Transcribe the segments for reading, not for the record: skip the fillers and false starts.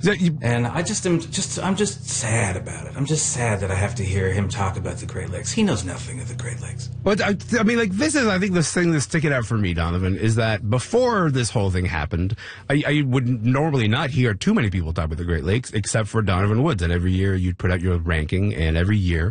And I'm just sad about it. I'm just sad that I have to hear him talk about the Great Lakes. He knows nothing of the Great Lakes. But I mean, like, this is, I think, this thing that's sticking out for me, Donovan, is that before this whole thing happened, I would normally not hear too many people talk about the Great Lakes, except for Donovan Woods. And every year you'd put out your ranking, and every year,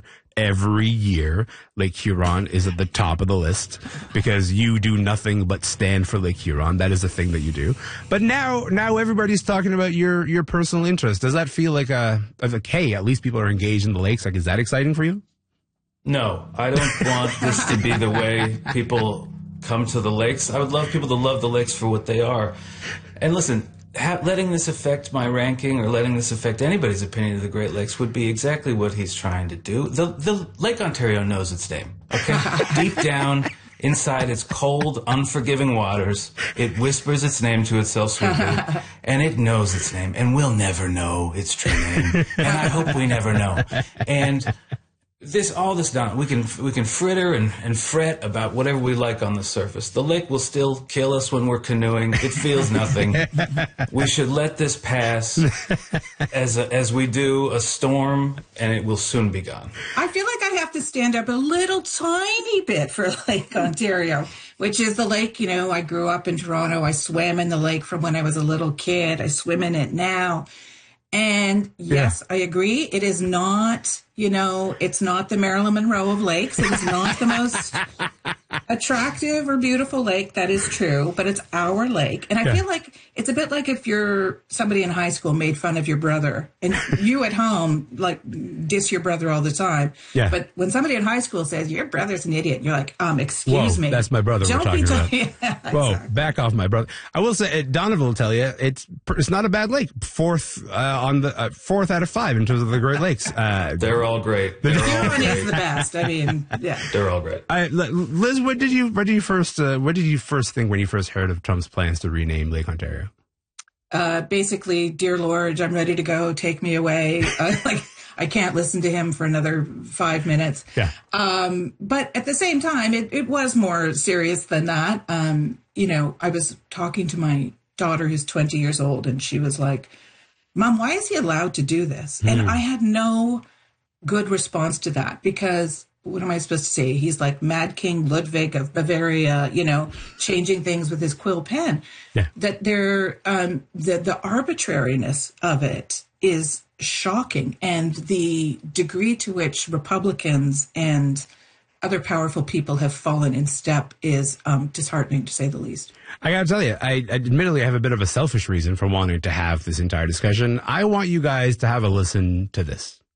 Lake Huron is at the top of the list because you do nothing but stand for Lake Huron. That is the thing that you do. But now everybody's talking about your personal interest. Does that feel like hey, at least people are engaged in the lakes? Like, is that exciting for you? No, I don't want this to be the way people come to the lakes. I would love people to love the lakes for what they are. And listen, letting this affect my ranking or letting this affect anybody's opinion of the Great Lakes would be exactly what he's trying to do. The Lake Ontario knows its name, okay? Deep down inside its cold, unforgiving waters, it whispers its name to itself sweetly, and it knows its name, and we'll never know its true name. And I hope we never know. And all this done, we can fritter and fret about whatever we like on the surface. The lake will still kill us when we're canoeing. It feels nothing. We should let this pass as we do a storm, and it will soon be gone. I feel like I have to stand up a little tiny bit for Lake Ontario, which is the lake, I grew up in Toronto. I swam in the lake from when I was a little kid. I swim in it now. And yes, I agree. It is not, it's not the Marilyn Monroe of lakes. It is not the most attractive or beautiful lake. That is true, but it's our lake. And I feel like it's a bit like if somebody in high school made fun of your brother and you at home, like, diss your brother all the time. Yeah. But when somebody in high school says, your brother's an idiot, you're like, excuse me. That's my brother we're talking about. Whoa, exactly. Back off, my brother. I will say, Donovan will tell you, it's not a bad lake. Fourth out of 5 in terms of the Great Lakes. They're all great. Huron is the best. I mean, yeah. They're all great. Liz, what did you first think when you first heard of Trump's plans to rename Lake Ontario? Basically, dear Lord, I'm ready to go. Take me away. I can't listen to him for another 5 minutes. Yeah. But at the same time, it was more serious than that. I was talking to my daughter who's 20 years old, and she was like, Mom, why is he allowed to do this? And I had no good response to that because what am I supposed to say? He's like Mad King Ludwig of Bavaria, changing things with his quill pen. Yeah. That the arbitrariness of it is shocking. And the degree to which Republicans and other powerful people have fallen in step is disheartening, to say the least. I gotta tell you, I admittedly have a bit of a selfish reason for wanting to have this entire discussion. I want you guys to have a listen to this.